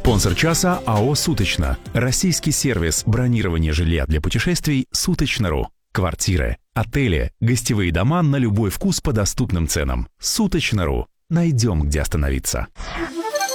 Спонсор часа АО «Суточно». Российский сервис бронирования жилья для путешествий «Суточно.ру». Квартиры, отели, гостевые дома на любой вкус по доступным ценам. «Суточно.ру». Найдем, где остановиться.